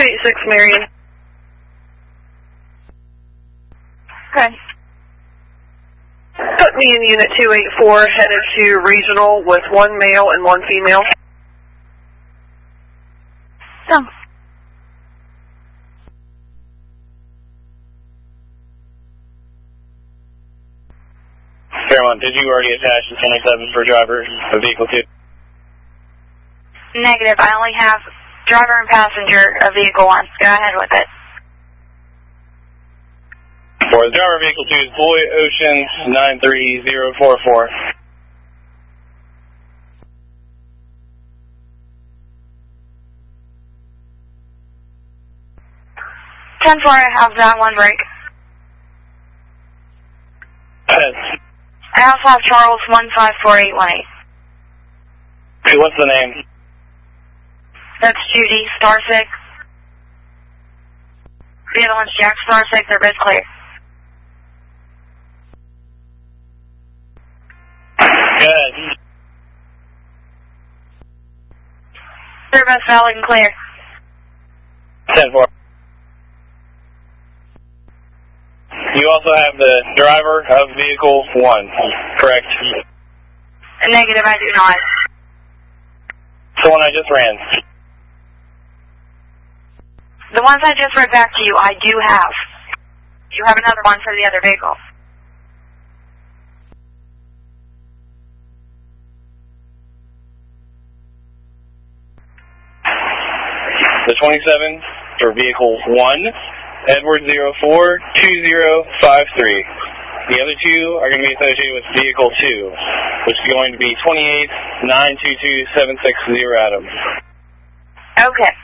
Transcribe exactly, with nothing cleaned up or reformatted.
eight six Marion. Okay. Put me in Unit two eight four, headed to Regional with one male and one female. So. Fairmont, did you already attach the twenty-seven for driver of vehicle two? Negative. I only have driver and passenger of vehicle one. Go ahead with it. For the driver of vehicle two is Boy Ocean nine three zero four four. ten four, I have that one break. Yes. I also have Charles one five four eight one eight. Hey, what's the name? That's Judy, star six. The other one's Jack, star six. They're both clear. Good. They're both valid and clear. ten four. You also have the driver of vehicle one, correct? Negative, I do not. The one I just ran. The ones I just read back to you, I do have. You have another one for the other vehicle. The twenty-seven for vehicle one, Edward zero four two zero five three. The other two are going to be associated with vehicle two, which is going to be twenty-eight nine two two seven six zero Adam. Okay.